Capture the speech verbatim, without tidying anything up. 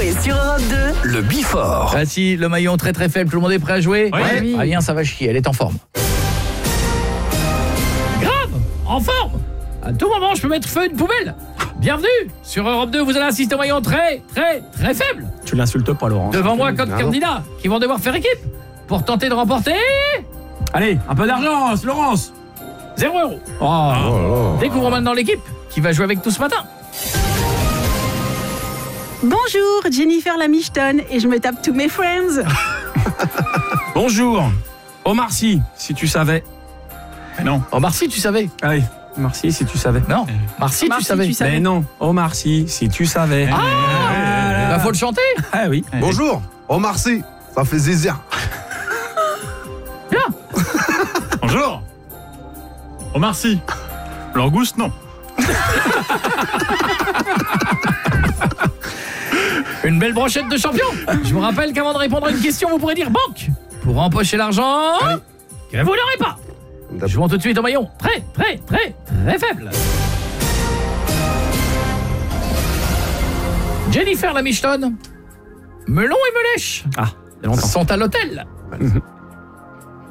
jouer sur Europe deux. Le Bifort. Voici le maillon très très faible, tout le monde est prêt à jouer? Ouais. Oui. Alien, ça va chier, elle est en forme. Grave, en forme. À tout moment, je peux mettre feu à une poubelle. Bienvenue sur Europe deux, vous allez assister au maillon très très très faible. Tu l'insultes pas, Laurent. Devant moi, quatre Ah, candidats qui vont devoir faire équipe pour tenter de remporter Allez, un peu d'argent, Laurence. zéro euro. Oh. Oh. Découvrons maintenant l'équipe qui va jouer avec tout ce matin. Bonjour, Jennifer la Michetonne et je me tape tous mes friends. Bonjour. Omar Sy, si tu savais. Mais non. Omar Sy, tu savais? Allez, Omar Sy, si tu savais. Non, Omar Sy, Omar tu Sy, savais? tu savais. Mais non, Omar Sy, si tu savais. Ah, bah faut le chanter. Ah oui. Bonjour, Omar Sy, ça fait zizir. Bonjour. Omar Sy. Langouste, non. Une belle brochette de champion. Je vous rappelle qu'avant de répondre à une question, vous pourrez dire banque pour empocher l'argent que vous n'aurez pas. Jouons tout de suite au maillon. Très, très, très, très faible. Jennifer la Michetonne, Melon et Melèche Ah, il y a longtemps. sont à l'hôtel.